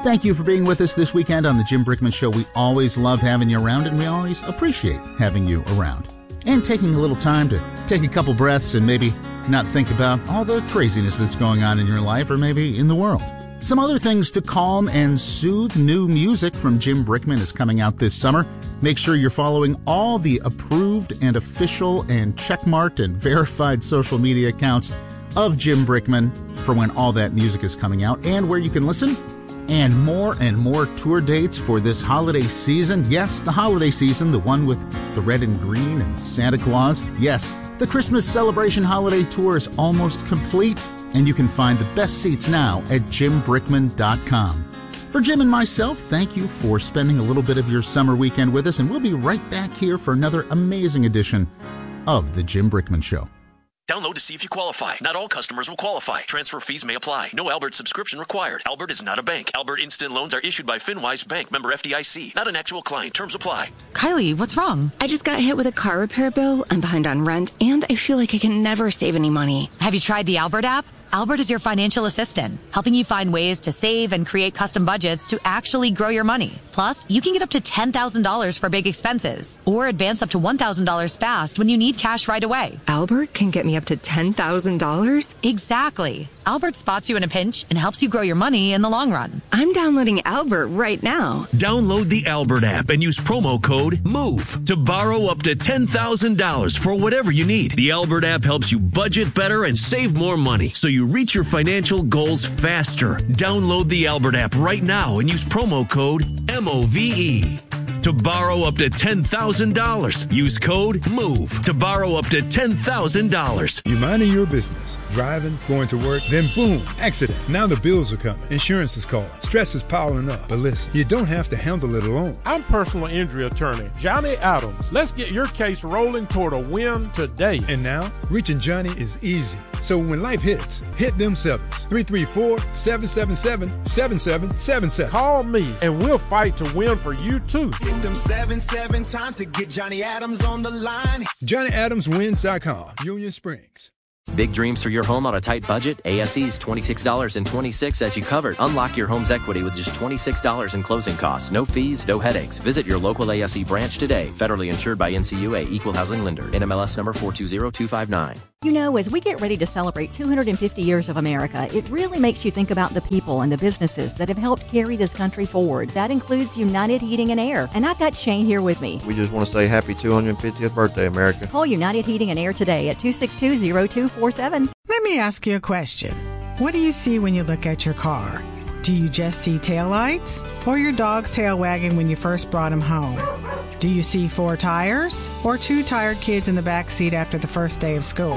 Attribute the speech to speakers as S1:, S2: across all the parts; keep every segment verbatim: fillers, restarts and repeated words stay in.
S1: Thank you for being with us this weekend on the Jim Brickman Show. We always love having you around, and we always appreciate having you around. And taking a little time to take a couple breaths and maybe not think about all the craziness that's going on in your life or maybe in the world. Some other things to calm and soothe. New music from Jim Brickman is coming out this summer. Make sure you're following all the approved and official and checkmarked and verified social media accounts of Jim Brickman for when all that music is coming out and where you can listen. And more and more tour dates for this holiday season. Yes, the holiday season, the one with the red and green and Santa Claus. Yes, the Christmas Celebration Holiday Tour is almost complete, and you can find the best seats now at jim brickman dot com. For Jim and myself, thank you for spending a little bit of your summer weekend with us, and we'll be right back here for another amazing edition of The Jim Brickman Show.
S2: Download to see if you qualify. Not all customers will qualify. Transfer fees may apply. No Albert subscription required. Albert is not a bank. Albert Instant Loans are issued by FinWise Bank, member F D I C. Not an actual client. Terms apply.
S3: Kylie, what's wrong?
S4: I just got hit with a car repair bill. I'm behind on rent, and I feel like I can never save any money.
S3: Have you tried the Albert app? Albert is your financial assistant, helping you find ways to save and create custom budgets to actually grow your money. Plus, you can get up to ten thousand dollars for big expenses or advance up to one thousand dollars fast when you need cash right away.
S4: Albert can get me up to ten thousand dollars?
S3: Exactly. Albert spots you in a pinch and helps you grow your money in the long run.
S4: I'm downloading Albert right now.
S2: Download the Albert app and use promo code MOVE to borrow up to ten thousand dollars for whatever you need. The Albert app helps you budget better and save more money so you reach your financial goals faster. Download the Albert app right now and use promo code M O V E to borrow up to ten thousand dollars. Use code MOVE to borrow up to ten thousand dollars.
S5: You're minding your business, driving, going to work, then boom, accident. Now the bills are coming. Insurance is calling. Stress is piling up. But listen, you don't have to handle it alone.
S6: I'm personal injury attorney Johnny Adams. Let's get your case rolling toward a win today.
S5: And now, reaching Johnny is easy. So when life hits, hit them sevens. three three four, seven seven seven, seven seven seven seven.
S6: Call me and we'll fight to win for you too.
S7: Hit them seven, seven times to get Johnny Adams on the line.
S5: Johnny Adams Wins dot com, Union Springs.
S8: Big dreams for your home on a tight budget? A S E's twenty-six dollars and twenty-six cents as you covered. Unlock your home's equity with just twenty-six dollars in closing costs. No fees, no headaches. Visit your local A S E branch today. Federally insured by N C U A, Equal Housing Lender. N M L S number four two zero two five nine.
S9: You know, as we get ready to celebrate two hundred fifty years of America, it really makes you think about the people and the businesses that have helped carry this country forward. That includes United Heating and Air. And I've got Shane here with me.
S10: We just want to say happy two hundred fiftieth birthday, America.
S9: Call United Heating and Air today at two six two, zero two four seven.
S11: Let me ask you a question. What do you see when you look at your car? Do you just see taillights or your dog's tail wagging when you first brought him home? Do you see four tires or two tired kids in the back seat after the first day of school?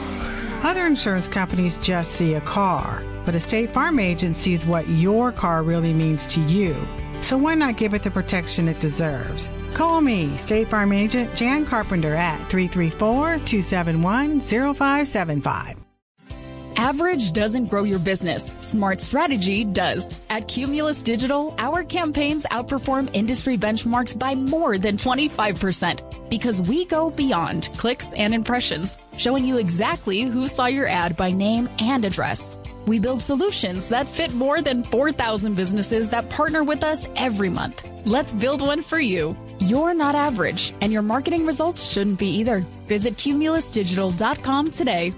S11: Other insurance companies just see a car, but a State Farm agent sees what your car really means to you. So why not give it the protection it deserves? Call me, State Farm agent Jan Carpenter at three three four, two seven one, zero five seven five.
S12: Average doesn't grow your business. Smart strategy does. At Cumulus Digital, our campaigns outperform industry benchmarks by more than twenty-five percent because we go beyond clicks and impressions, showing you exactly who saw your ad by name and address. We build solutions that fit more than four thousand businesses that partner with us every month. Let's build one for you. You're not average, and your marketing results shouldn't be either. Visit cumulus digital dot com today.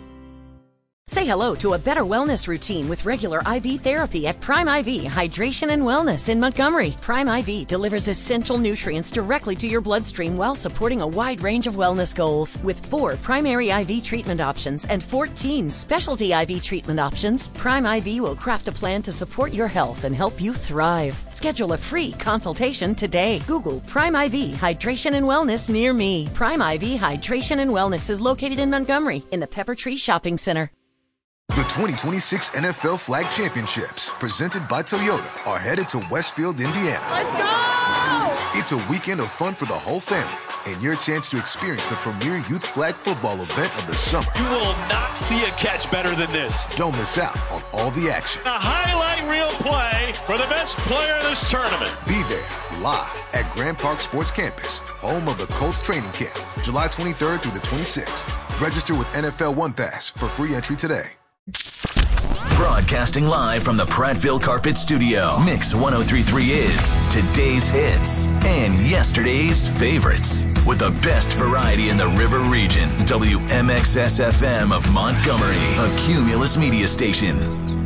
S13: Say hello to a better wellness routine with regular I V therapy at Prime I V Hydration and Wellness in Montgomery. Prime I V delivers essential nutrients directly to your bloodstream while supporting a wide range of wellness goals. With four primary I V treatment options and fourteen specialty I V treatment options, Prime I V will craft a plan to support your health and help you thrive. Schedule a free consultation today. Google Prime I V Hydration and Wellness near me. Prime I V Hydration and Wellness is located in Montgomery in the Pepper Tree Shopping Center.
S14: The twenty twenty-six N F L Flag Championships, presented by Toyota, are headed to Westfield, Indiana.
S15: Let's go!
S14: It's a weekend of fun for the whole family and your chance to experience the premier youth flag football event of the summer.
S15: You will not see a catch better than this.
S14: Don't miss out on all the action.
S15: A highlight reel play for the best player of this tournament.
S14: Be there live at Grand Park Sports Campus, home of the Colts training camp, July twenty-third through the twenty-sixth. Register with N F L One Pass for free entry today.
S16: Broadcasting live from the Prattville Carpet Studio. Mix one oh three point three is today's hits and yesterday's favorites. With the best variety in the River Region. W M X S F M of Montgomery, a Cumulus media station.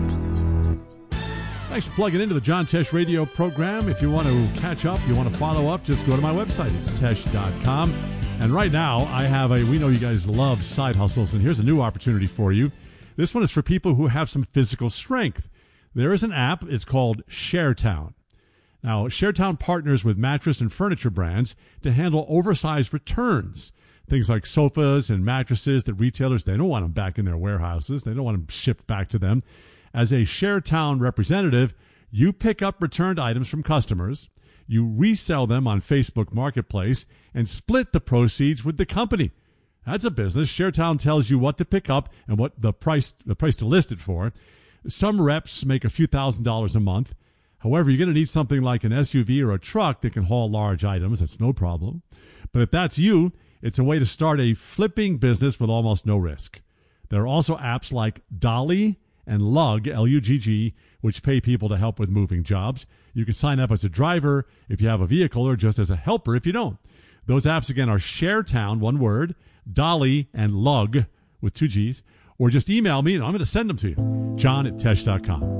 S17: Thanks for plugging into the John Tesh radio program. If you want to catch up, you want to follow up, just go to my website. It's tesh dot com. And right now, I have a, we know you guys love side hustles, and here's a new opportunity for you. This one is for people who have some physical strength. There is an app. It's called ShareTown. Now, ShareTown partners with mattress and furniture brands to handle oversized returns. Things like sofas and mattresses that retailers, they don't want them back in their warehouses. They don't want them shipped back to them. As a ShareTown representative, you pick up returned items from customers, you resell them on Facebook Marketplace, and split the proceeds with the company. That's a business. ShareTown tells you what to pick up and what the price the price to list it for. Some reps make a few thousand dollars a month. However, you're going to need something like an S U V or a truck that can haul large items. That's no problem. But if that's you, it's a way to start a flipping business with almost no risk. There are also apps like Dolly and Lug, L U G G, which pay people to help with moving jobs. You can sign up as a driver if you have a vehicle or just as a helper if you don't. Those apps, again, are ShareTown, one word, Dolly and Lug with two G's. Or just email me and I'm going to send them to you, john at tesh dot com.